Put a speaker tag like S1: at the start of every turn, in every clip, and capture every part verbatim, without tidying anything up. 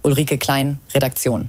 S1: Ulrike Klein, Redaktion.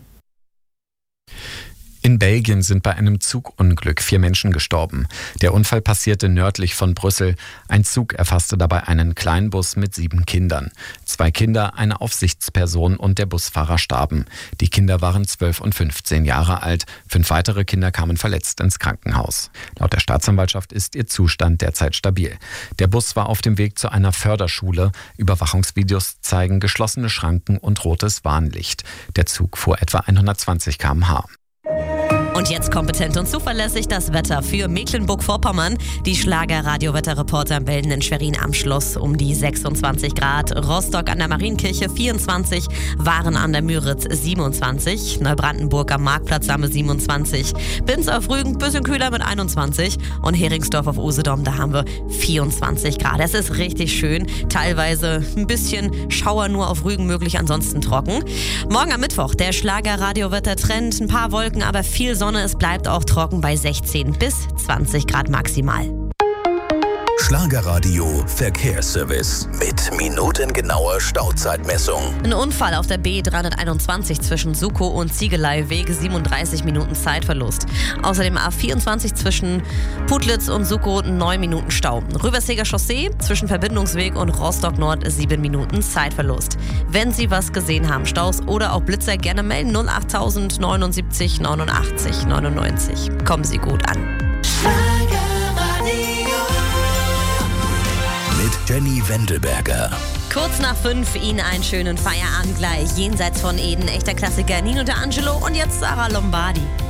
S2: In Belgien sind bei einem Zugunglück vier Menschen gestorben. Der Unfall passierte nördlich von Brüssel. Ein Zug erfasste dabei einen Kleinbus mit sieben Kindern. Zwei Kinder, eine Aufsichtsperson und der Busfahrer starben. Die Kinder waren zwölf und fünfzehn Jahre alt. Fünf weitere Kinder kamen verletzt ins Krankenhaus. Laut der Staatsanwaltschaft ist ihr Zustand derzeit stabil. Der Bus war auf dem Weg zu einer Förderschule. Überwachungsvideos zeigen geschlossene Schranken und rotes Warnlicht. Der Zug fuhr etwa hundertzwanzig Kilometer pro Stunde.
S3: Und jetzt kompetent und zuverlässig das Wetter für Mecklenburg-Vorpommern. Die Schlager-Radio-Wetterreporter melden in Schwerin am Schluss um die sechsundzwanzig Grad, Rostock an der Marienkirche vierundzwanzig, Waren an der Müritz siebenundzwanzig, Neubrandenburg am Marktplatz Samme siebenundzwanzig, Binz auf Rügen bisschen kühler mit einundzwanzig und Heringsdorf auf Usedom, da haben wir vierundzwanzig Grad. Es ist richtig schön, teilweise ein bisschen Schauer nur auf Rügen möglich, ansonsten trocken. Morgen am Mittwoch der Schlager-Radio-Wetter-Trend, ein paar Wolken, aber viel Sonne. Es bleibt auch trocken bei sechzehn bis zwanzig Grad maximal.
S4: Schlagerradio Verkehrsservice mit minutengenauer Stauzeitmessung.
S3: Ein Unfall auf der B dreihunderteinundzwanzig zwischen Sukow und Ziegelei, Wege siebenunddreißig Minuten Zeitverlust. Außerdem A vierundzwanzig zwischen Putlitz und Sukow neun Minuten Stau. Rüberseger Chaussee zwischen Verbindungsweg und Rostock Nord sieben Minuten Zeitverlust. Wenn Sie was gesehen haben, Staus oder auch Blitzer, gerne melden null acht neunundsiebzig neunundachtzig neunundneunzig. Kommen Sie gut an.
S4: Mit Jenny Wendelberger.
S3: Kurz nach fünf, Ihnen einen schönen Feierabend gleich. Jenseits von Eden, echter Klassiker Nino D'Angelo und jetzt Sarah Lombardi.